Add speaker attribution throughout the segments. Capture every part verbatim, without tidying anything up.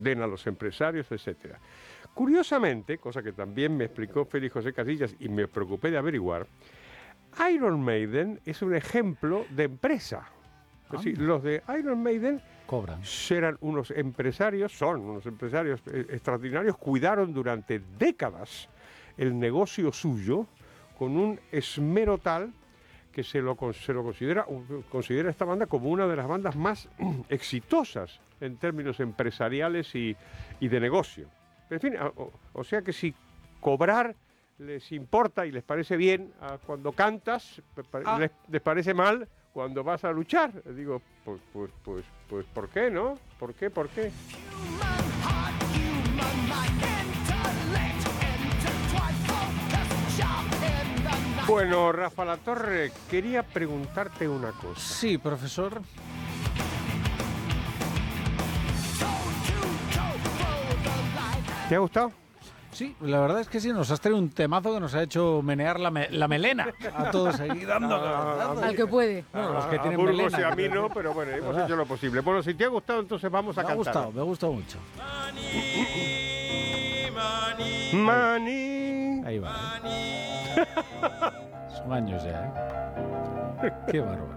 Speaker 1: den a los empresarios, etcétera. Curiosamente, cosa que también me explicó Félix José Casillas y me preocupé de averiguar, Iron Maiden es un ejemplo de empresa. Es decir, los de Iron Maiden
Speaker 2: cobran.
Speaker 1: Eran unos empresarios, son unos empresarios extraordinarios, cuidaron durante décadas el negocio suyo con un esmero tal que se lo, se lo considera, considera esta banda como una de las bandas más exitosas en términos empresariales y, y de negocio. En fin, o, o sea que si cobrar les importa y les parece bien uh, cuando cantas, ah. les, les parece mal cuando vas a luchar. Digo, pues, pues, pues, pues, ¿por qué, no? ¿Por qué, por qué? Bueno, Rafa Latorre, quería preguntarte una cosa.
Speaker 2: Sí, profesor.
Speaker 1: ¿Te ha gustado?
Speaker 2: Sí, la verdad es que sí, nos has traído un temazo que nos ha hecho menear la, me, la melena a todos aquí dando.
Speaker 3: Al que puede.
Speaker 2: Bueno, los que
Speaker 1: a
Speaker 2: tienen
Speaker 1: Burgos
Speaker 2: melena.
Speaker 1: Y a mí no, pero bueno, hemos
Speaker 2: ¿verdad?
Speaker 1: hecho lo posible. Bueno, si te ha gustado, entonces vamos a
Speaker 2: me
Speaker 1: cantar.
Speaker 2: Me ha gustado, me ha gustado mucho.
Speaker 1: Mani, mani.
Speaker 2: Ahí va. ¿eh? Son años ya, ¿eh? Qué bárbaro.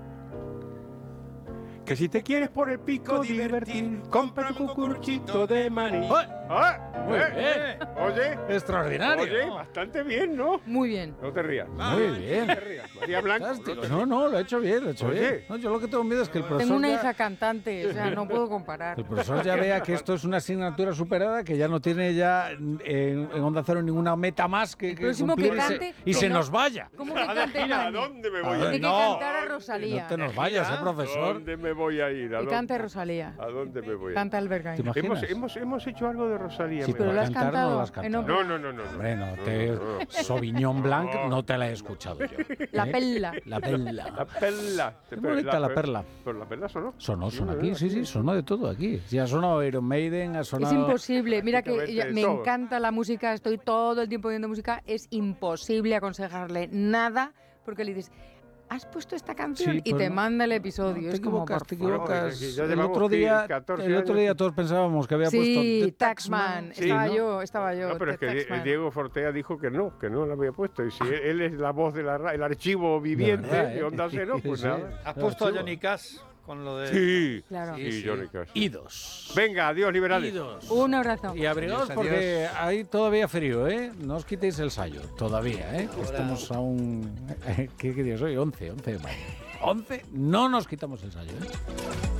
Speaker 1: Que si te quieres por el pico divertir, compra tu cucuruchito de maní.
Speaker 2: ¡Oh!
Speaker 1: ¡Ah!
Speaker 2: Muy
Speaker 1: ¿Eh?
Speaker 2: bien.
Speaker 1: Oye.
Speaker 2: Extraordinario.
Speaker 1: Oye, bastante bien, ¿no?
Speaker 3: Muy bien.
Speaker 1: No te rías.
Speaker 2: Muy bien.
Speaker 1: No te rías. María Blanco.
Speaker 2: Fantástico.
Speaker 1: No, te
Speaker 2: No, no, lo he hecho bien, lo he hecho
Speaker 1: Oye.
Speaker 2: bien. No, yo lo que tengo miedo es que el profesor
Speaker 3: Tengo una
Speaker 2: ya,
Speaker 3: hija cantante, o sea, no puedo comparar.
Speaker 2: el profesor ya vea que esto es una asignatura superada, que ya no tiene ya en, en Onda Cero ninguna meta más que, que
Speaker 3: próximo
Speaker 2: cumplir
Speaker 3: que
Speaker 2: y se-
Speaker 3: cante,
Speaker 2: y
Speaker 3: que
Speaker 2: se
Speaker 3: no-
Speaker 2: nos vaya.
Speaker 3: ¿Cómo que
Speaker 1: A la
Speaker 3: cante
Speaker 1: gira, ¿a
Speaker 3: Mani?
Speaker 1: dónde me
Speaker 2: A
Speaker 1: voy
Speaker 2: ver,
Speaker 1: a
Speaker 3: Tiene
Speaker 1: ir?
Speaker 3: que
Speaker 2: no.
Speaker 3: cantar a
Speaker 2: No
Speaker 3: Rosalía.
Speaker 2: te nos vayas, eh,
Speaker 1: ¿A
Speaker 2: profesor.
Speaker 1: dónde me voy a ir? ¿A
Speaker 3: Que
Speaker 1: dónde?
Speaker 3: cante Rosalía.
Speaker 1: ¿A dónde me voy a ir?
Speaker 3: Canta Albergain.
Speaker 2: ¿Te imaginas?
Speaker 1: Hemos, hemos, hemos hecho algo de Rosalía.
Speaker 2: Sí,
Speaker 1: me
Speaker 3: pero
Speaker 2: pero
Speaker 3: lo has
Speaker 1: parece.
Speaker 2: cantar no
Speaker 3: cantado
Speaker 2: lo has
Speaker 3: en
Speaker 2: cantado.
Speaker 3: ópera.
Speaker 1: No, no, no, no. no.
Speaker 2: Hombre, no,
Speaker 1: No,
Speaker 2: te...
Speaker 1: no, no.
Speaker 2: Sauvignon Blanc
Speaker 1: No.
Speaker 2: no te la he escuchado yo.
Speaker 3: La
Speaker 2: ¿eh?
Speaker 3: perla.
Speaker 2: La perla.
Speaker 1: La perla.
Speaker 2: Qué bonita la perla.
Speaker 1: Pero la perla sonó.
Speaker 2: Sonó,
Speaker 1: Sí,
Speaker 2: sonó
Speaker 1: ¿verdad?
Speaker 2: aquí, sí, sí, sonó de todo aquí. Sí, ha sonado Iron Maiden, ha sonado...
Speaker 3: Es imposible. Mira que
Speaker 1: Prácticamente
Speaker 3: ya- me
Speaker 1: todo.
Speaker 3: encanta la música, estoy todo el tiempo viendo música. Es imposible aconsejarle nada porque le dices, has puesto esta canción
Speaker 2: Sí,
Speaker 3: y
Speaker 2: pues
Speaker 3: te
Speaker 2: no.
Speaker 3: manda el episodio.
Speaker 2: No,
Speaker 3: es
Speaker 2: te
Speaker 3: como,
Speaker 2: equivocas,
Speaker 3: por
Speaker 2: te
Speaker 3: favor.
Speaker 2: equivocas.
Speaker 1: que ya
Speaker 2: el
Speaker 1: llevamos
Speaker 2: otro día,
Speaker 1: catorce
Speaker 2: el otro
Speaker 1: años.
Speaker 2: día todos pensábamos que había
Speaker 3: Sí,
Speaker 2: puesto The
Speaker 3: Taxman.
Speaker 2: Sí,
Speaker 3: estaba
Speaker 2: ¿no?
Speaker 3: yo, estaba yo.
Speaker 1: No, pero es
Speaker 3: The
Speaker 1: que
Speaker 3: Taxman.
Speaker 1: Diego Fortea dijo que no, que no la había puesto. Y si él, él es la voz de la ra- el archivo viviente
Speaker 2: verdad,
Speaker 1: de
Speaker 2: ¿eh?
Speaker 1: Onda Cero, pues
Speaker 2: Sí,
Speaker 1: nada.
Speaker 4: Has puesto a Johnny Cash con lo de...
Speaker 1: Sí,
Speaker 3: Claro.
Speaker 1: sí,
Speaker 4: Sí, sí.
Speaker 1: Johnny Cash.
Speaker 2: Idos.
Speaker 1: Venga, adiós, liberales.
Speaker 2: Idos.
Speaker 3: Un abrazo.
Speaker 2: Y abrigaos
Speaker 4: Adiós,
Speaker 2: porque
Speaker 4: adiós.
Speaker 2: hay todavía frío, ¿eh? No os quitéis el sayo, todavía, ¿eh? Que estamos aún... ¿Qué, qué día soy? once, once de mayo. once, no nos quitamos el sayo, ¿eh?